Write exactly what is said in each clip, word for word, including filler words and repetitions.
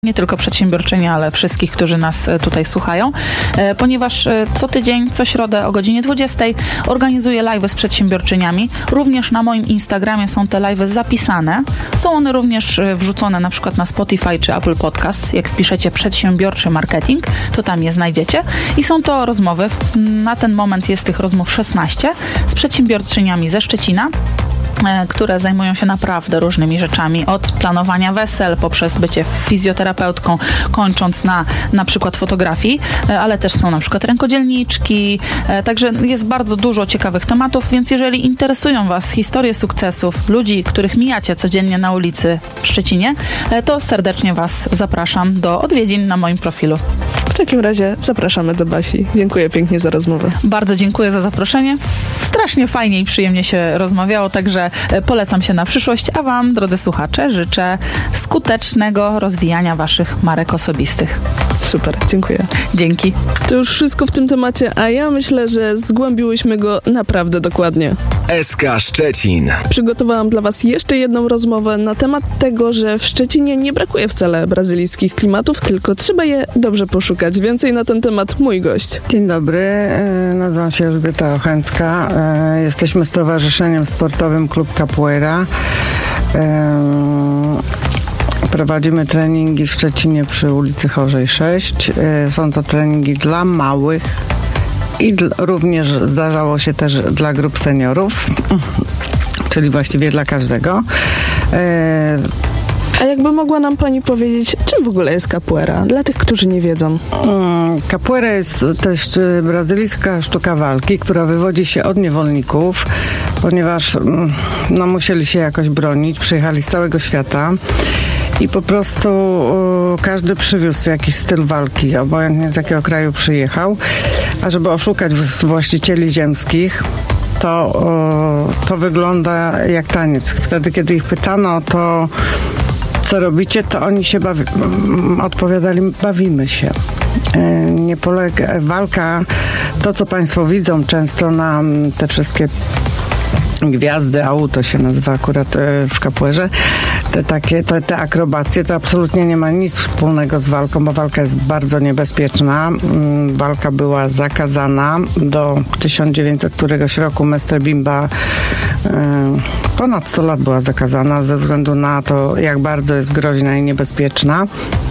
nie tylko przedsiębiorczyni, ale wszystkich, którzy nas tutaj słuchają, ponieważ co tydzień, co środę o godzinie dwudziestej organizuję live'y z przedsiębiorczyniami. Również na moim Instagramie są te live'y zapisane. Są one również wrzucone na przykład na Spotify czy Apple Podcasts. Jak wpiszecie przedsiębiorczy marketing, to tam je znajdziecie. I są to rozmowy. Na ten moment jest tych rozmów szesnaście z przedsiębiorczyniami ze Szczecina, które zajmują się naprawdę różnymi rzeczami, od planowania wesel, poprzez bycie fizjoterapeutką, kończąc na na przykład fotografii, ale też są na przykład rękodzielniczki, także jest bardzo dużo ciekawych tematów, więc jeżeli interesują Was historie sukcesów ludzi, których mijacie codziennie na ulicy w Szczecinie, to serdecznie Was zapraszam do odwiedzin na moim profilu. W takim razie zapraszamy do Basi. Dziękuję pięknie za rozmowę. Bardzo dziękuję za zaproszenie. Strasznie fajnie i przyjemnie się rozmawiało, także polecam się na przyszłość, a Wam, drodzy słuchacze, życzę skutecznego rozwijania Waszych marek osobistych. Super, dziękuję. Dzięki. To już wszystko w tym temacie, a ja myślę, że zgłębiłyśmy go naprawdę dokładnie. S K Szczecin. Przygotowałam dla Was jeszcze jedną rozmowę na temat tego, że w Szczecinie nie brakuje wcale brazylijskich klimatów, tylko trzeba je dobrze poszukać. Więcej na ten temat mój gość. Dzień dobry, nazywam się Elżbieta Ochęcka. Jesteśmy Stowarzyszeniem Sportowym Klub Capoeira. Prowadzimy treningi w Szczecinie przy ulicy Chorzej sześć. Są to treningi dla małych i dla, również zdarzało się też dla grup seniorów, czyli właściwie dla każdego. A jakby mogła nam Pani powiedzieć, czym w ogóle jest capoeira? Dla tych, którzy nie wiedzą. Capoeira jest też brazylijska sztuka walki, która wywodzi się od niewolników, ponieważ no, musieli się jakoś bronić, przyjechali z całego świata. I po prostu o, każdy przywiózł jakiś styl walki, obojętnie z jakiego kraju przyjechał. A żeby oszukać właścicieli ziemskich, to, o, to wygląda jak taniec. Wtedy, kiedy ich pytano o to, co robicie, to oni się bawi, odpowiadali, bawimy się. Nie polega, walka, to co Państwo widzą często na te wszystkie gwiazdy, auto się nazywa akurat w capoeirze, te takie, te, te akrobacje, to absolutnie nie ma nic wspólnego z walką, bo walka jest bardzo niebezpieczna. Walka była zakazana do tysiąc dziewięćset któregoś roku. Mestre Bimba ponad sto lat była zakazana ze względu na to, jak bardzo jest groźna i niebezpieczna.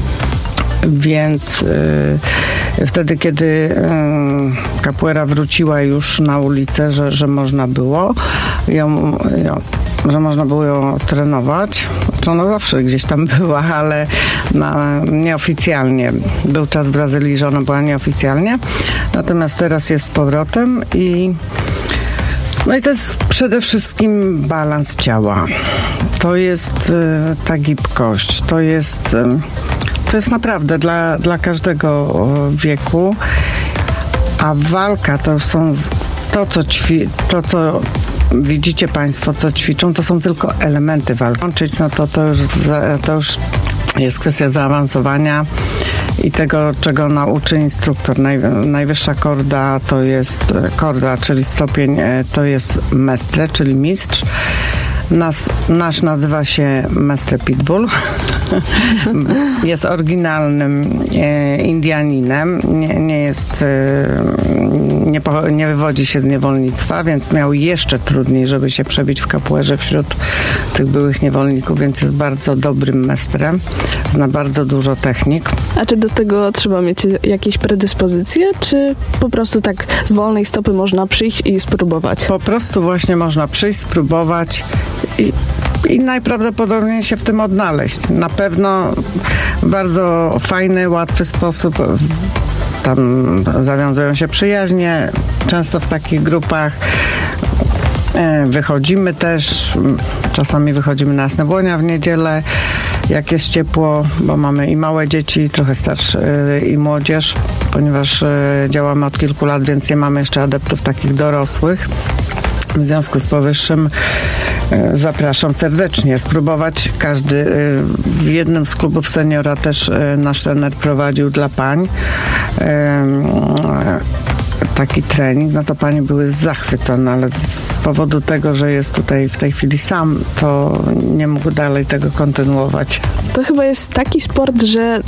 Więc y, wtedy, kiedy y, capoeira wróciła już na ulicę, że, że można było ją, ją, że można było ją trenować, to ona zawsze gdzieś tam była, ale na, nieoficjalnie. Był czas w Brazylii, że ona była nieoficjalnie, natomiast teraz jest z powrotem i no i to jest przede wszystkim balans ciała. To jest y, ta gibkość, to jest y, To jest naprawdę dla, dla każdego wieku, a walka to są to, co ćwi, to, co widzicie Państwo, co ćwiczą, to są tylko elementy walki. Łączyć, no to, to, już, to już jest kwestia zaawansowania i tego, czego nauczy instruktor. Naj, najwyższa korda to jest korda, czyli stopień, to jest mestre, czyli mistrz. Nas, nasz nazywa się Mestre Pitbull. Jest oryginalnym e, Indianinem. Nie, nie jest, e, nie, po, nie wywodzi się z niewolnictwa, więc miał jeszcze trudniej, żeby się przebić w capoeirze wśród tych byłych niewolników, więc jest bardzo dobrym mestrem. Zna bardzo dużo technik. A czy do tego trzeba mieć jakieś predyspozycje, czy po prostu tak z wolnej stopy można przyjść i spróbować? Po prostu właśnie można przyjść, spróbować i, i najprawdopodobniej się w tym odnaleźć. Na pewno w bardzo fajny, łatwy sposób. Tam zawiązują się przyjaźnie, często w takich grupach. Wychodzimy też, czasami wychodzimy na Jasne Błonia w niedzielę, jak jest ciepło, bo mamy i małe dzieci, i trochę starsze i młodzież, ponieważ działamy od kilku lat, więc nie mamy jeszcze adeptów takich dorosłych. W związku z powyższym zapraszam serdecznie spróbować. Każdy w jednym z klubów seniora też nasz trener prowadził dla pań taki trening, no to panie były zachwycone, ale z powodu tego, że jest tutaj w tej chwili sam, to nie mógł dalej tego kontynuować. To chyba jest taki sport, że